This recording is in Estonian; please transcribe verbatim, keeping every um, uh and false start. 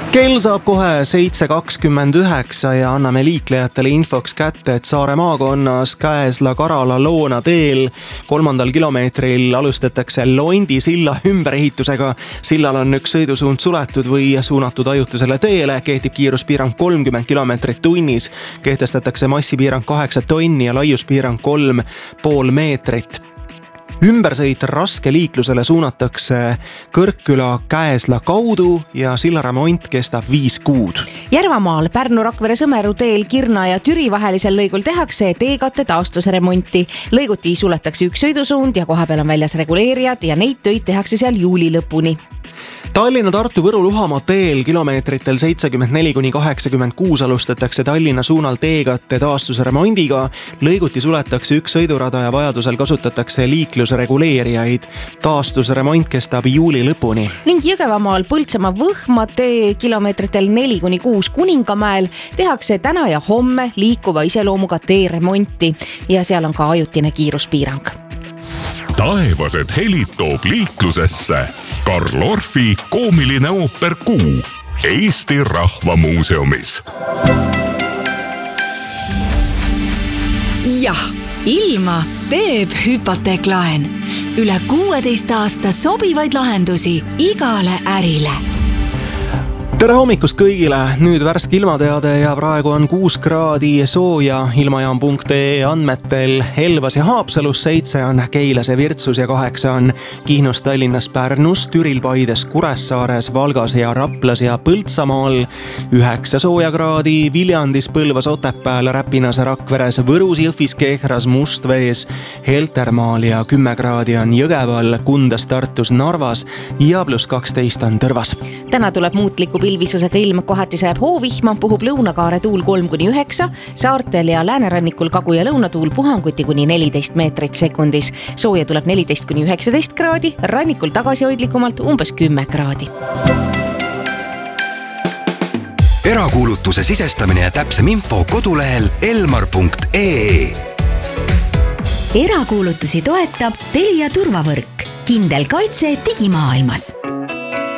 Kell saab kohe seitse kakskümmend üheksa ja anname liiklejatele infoks kätte, et Saare maakonnas Käesla-Karala-Loona teel kolmandal kilomeetril alustatakse Londi silla ümberehitusega. Sillal on üks sõidusuund suletud või suunatud ajutisele teele, kehtib kiiruspiirang kolmkümmend kilomeetrit tunnis, kehtestatakse massipiirang kaheksa tonni ja laiuspiirang kolm pool meetrit. Ümbersõit raskeliiklusele suunatakse Kõrkküla Käesla kaudu ja sillaremont kestab viis kuud. Järvamaal Pärnu-Rakvere-Sõmeru teel Kirna ja Türi vahelisel lõigul tehakse teekatte taastuse remonti. Lõiguti suletakse üks sõidusuund ja kohapeal on väljas reguleerijad ja neid töid tehakse seal juuli lõpuni. Tallinna, Tartu, Võru, Luhamaa teel kilomeetritel seitsekümmend neli kuni kaheksakümmend kuus alustatakse Tallinna suunal teekatte taastuse remondiga. Lõiguti suletakse üks sõidurada ja vajadusel kasutatakse liikluse reguleerijaid. Taastuse remont kestab juuli lõpuni. Ning Jõgevamaal Põltsamaa Võhma tee kilomeetritel neli kuni kuus Kuningamäel tehakse täna ja homme liikuva iseloomuga tee remonti ja seal on ka ajutine kiiruspiirang. Taevased helid toob liiklusesse Karl Orfi koomiline ooper Kuu Eesti Rahvamuuseumis. Jah, ilma teeb hüpoteeklaen. Üle kuueteist aasta sobivaid lahendusi igale ärile. Tere hommikust kõigile! Nüüd värske ilmateade ja praegu on kuus kraadi sooja. Ilmajaam punkt ee andmetel Elvas ja Haapsalus, seitse on Keilas ja Virtsus ja kaheksa on Kihnus, Tallinnas, Pärnus, Türil, Paides, Kuressaares, Valgas ja Raplas ja Põltsamaal. üheksa sooja kraadi Viljandis, Põlvas, Otepääl, Räpinas, Rakveres, Võrus, Jõhvis, Kehras, Mustvees, Heltermaal ja kümme kraadi on Jõgeval, Kundas, Tartus, Narvas ja pluss kaksteist on Tõrvas. Täna tuleb muutliku pilvisusega ilm, kohati sajab hoovihma, puhub lõunakaare tuul kolm kuni üheksa, saartel ja läänerannikul kagu- ja lõunatuul puhanguti kuni neliteist meetrit sekundis. Sooja tuleb neliteist kuni üheksateist kraadi, rannikul tagasihoidlikumalt umbes kümme kraadi. Erakuulutuse sisestamine ja täpsem info kodulehel elmar punkt ee. Erakuulutusi toetab Telia turvavõrk. Kindel kaitse digimaailmas.